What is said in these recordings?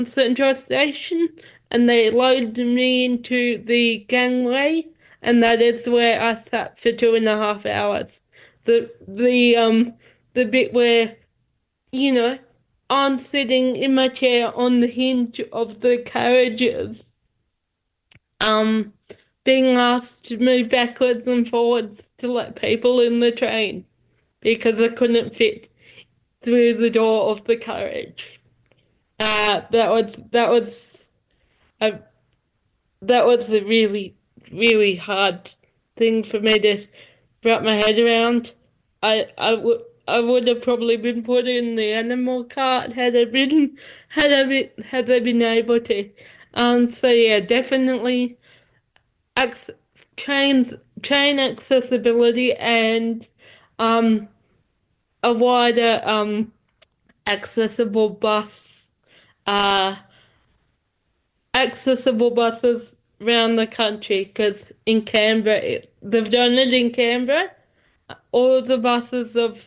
Central Station, and they loaded me into the gangway, and that is where I sat for 2.5 hours. The bit where, you know, I'm sitting in my chair on the hinge of the carriages, being asked to move backwards and forwards to let people in the train because I couldn't fit through the door of the carriage. That was a really, really hard thing for me to wrap my head around. I would have probably been put in the animal cart had I been able to. So yeah, definitely train accessibility and a wider accessible buses around the country, because in Canberra, they've done it in Canberra. All of the buses of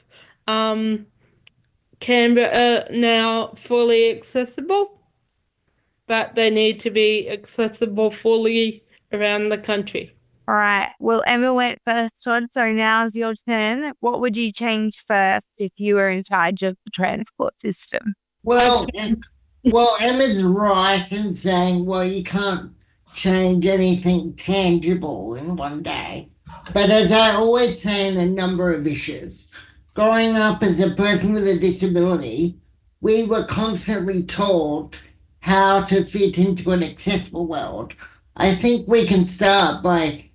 Canberra are now fully accessible, but they need to be accessible fully around the country. All right. Well, Emma went first, Todd, so now's your turn. What would you change first if you were in charge of the transport system? Well, Emma's right in saying, well, you can't change anything tangible in one day. But as I always say in a number of issues, growing up as a person with a disability, we were constantly told how to fit into an accessible world. I think we can start by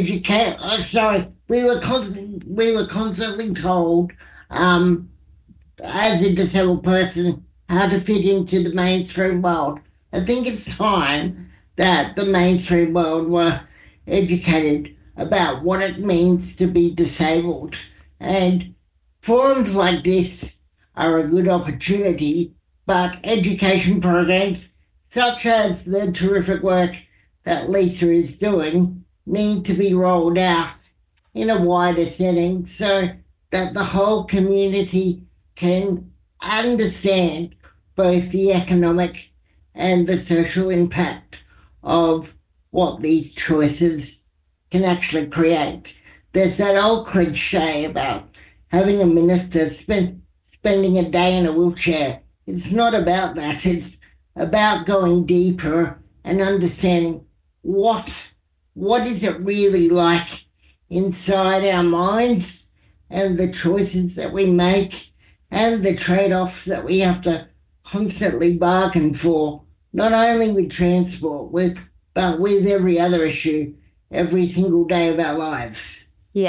we were constantly told, as a disabled person, how to fit into the mainstream world. I think it's time that the mainstream world were educated about what it means to be disabled. And forums like this are a good opportunity, but education programs such as the terrific work that Lisa is doing need to be rolled out in a wider setting so that the whole community can understand both the economic and the social impact of what these choices can actually create. There's that old cliche about having a minister spending a day in a wheelchair. It's not about that. It's about going deeper and understanding what is it really like inside our minds, and the choices that we make and the trade-offs that we have to constantly bargain for, not only with transport, but with every other issue every single day of our lives. Yeah.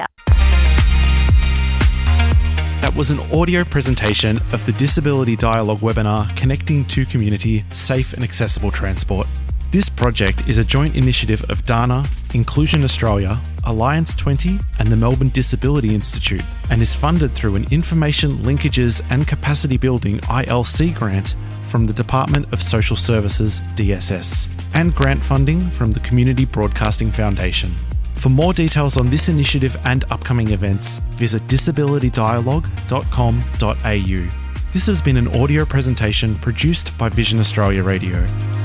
That was an audio presentation of the Disability Dialogue webinar, Connecting to Community, Safe and Accessible Transport. This project is a joint initiative of Dana, Inclusion Australia, Alliance 20 and the Melbourne Disability Institute, and is funded through an Information Linkages and Capacity Building ILC grant from the Department of Social Services DSS, and grant funding from the Community Broadcasting Foundation. For more details on this initiative and upcoming events, visit disabilitydialogue.com.au. This has been an audio presentation produced by Vision Australia Radio.